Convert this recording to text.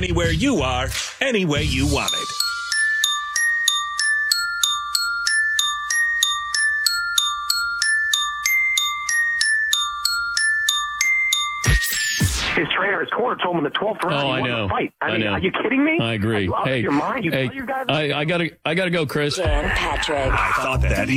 anywhere you are, any way you want it. His trainer, his corner, told him in the 12th round he won the fight. I mean, know. are you kidding me? I agree. Are you out of your mind? You hey, tell your guys. I gotta go, Chris. Dan Patrick. I thought that